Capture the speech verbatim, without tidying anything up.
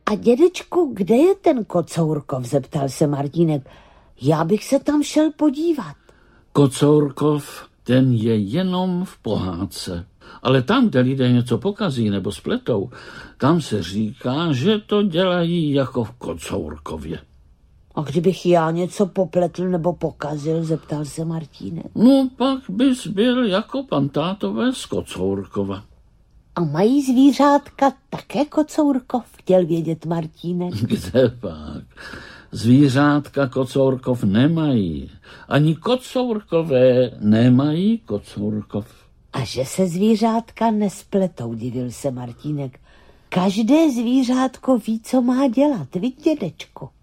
A dědečku, kde je ten Kocourkov, zeptal se Martínek. Já bych se tam šel podívat. Kocourkov, ten je jenom v pohádce. Ale tam, kde lidé něco pokazí nebo spletou, tam se říká, že to dělají jako v Kocourkově. A kdybych já něco popletl nebo pokazil, zeptal se Martínek. No, pak bys byl jako pan tátové z Kocourkova. A mají zvířátka také Kocourkov, chtěl vědět Martínek. Kde pak? Zvířátka Kocourkov nemají. Ani Kocourkové nemají Kocourkov. A že se zvířátka nespletou, divil se Martínek. Každé zvířátko ví, co má dělat, viď, dědečku?